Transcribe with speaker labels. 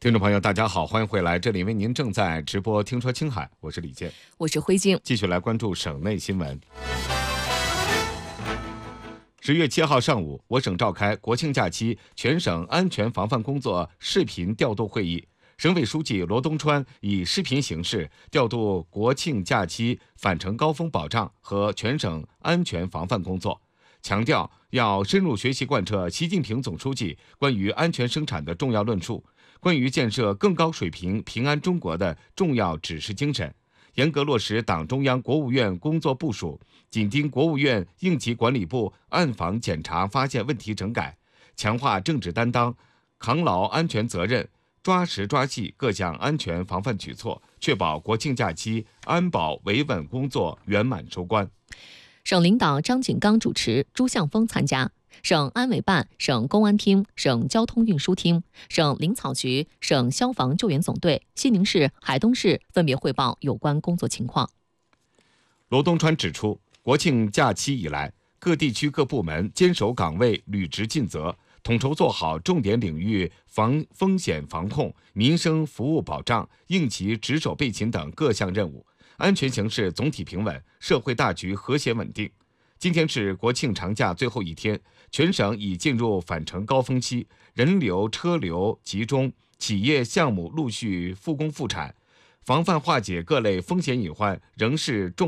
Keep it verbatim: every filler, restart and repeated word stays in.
Speaker 1: 听众朋友，大家好，欢迎回来，这里为您正在直播听说青海，我是李健，
Speaker 2: 我是辉静，
Speaker 1: 继续来关注省内新闻。十月七号上午，我省召开国庆假期全省安全防范工作视频调度会议，省委书记罗东川以视频形式调度国庆假期返程高峰保障和全省安全防范工作，强调要深入学习贯彻习近平总书记关于安全生产的重要论述，关于建设更高水平平安中国的重要指示精神，严格落实党中央、国务院工作部署，紧盯国务院应急管理部暗访检查发现问题整改，强化政治担当，扛牢安全责任，抓实抓细各项安全防范举措，确保国庆假期安保维稳工作圆满收官。
Speaker 2: 省领导张景刚主持，朱向峰参加。省安委办、省公安厅、省交通运输厅、省林草局、省消防救援总队、西宁市、海东市分别汇报有关工作情况。
Speaker 1: 罗东川指出，国庆假期以来，各地区各部门坚守岗位，履职尽责，统筹做好重点领域防风险防控、民生服务保障、应急值守备勤等各项任务，安全形势总体平稳，社会大局和谐稳定。今天是国庆长假最后一天，全省已进入返程高峰期，人流车流集中，企业项目陆续复工复产，防范化解各类风险隐患仍是重